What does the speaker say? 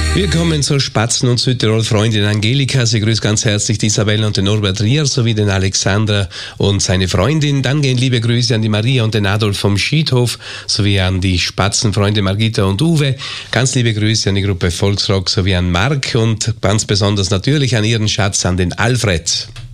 Wir kommen zur Spatzen- und Südtirol-Freundin Angelika. Sie grüßt ganz herzlich die Isabel und den Norbert Rier sowie den Alexander und seine Freundin. Dann gehen liebe Grüße an die Maria und den Adolf vom Schiedhof sowie an die Spatzenfreunde Margita und Uwe. Ganz liebe Grüße an die Gruppe Volksrock sowie an Marc und ganz besonders natürlich an ihren Schatz, an den Alfred.